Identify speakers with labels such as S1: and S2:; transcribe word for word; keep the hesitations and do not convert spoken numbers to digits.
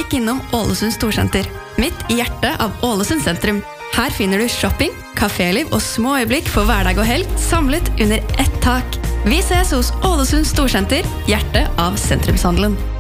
S1: Kikk innom Ålesund Storsenter, midt i hjertet av Ålesund sentrum. Her finner du shopping, kaféliv og små øyeblikk for hverdag og helg, samlet under ett tak. Vi ses hos Ålesund Storsenter, hjertet av sentrumshandelen.